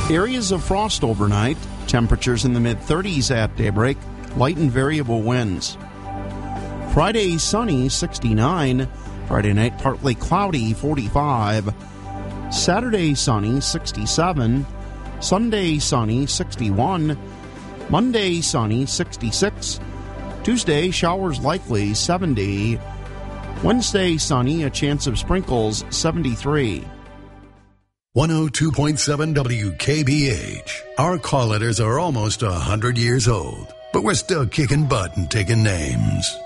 Areas of frost overnight. Temperatures in the mid-30s at daybreak. Light and variable winds. Friday, sunny, 69. Friday night, partly cloudy, 45. Saturday, sunny, 67. Sunday, sunny, 61. Monday, sunny, 66. Tuesday, showers likely, 70. Wednesday, sunny, a chance of sprinkles, 73. 102.7 WKBH. Our call letters are almost 100 years old, but we're still kicking butt and taking names.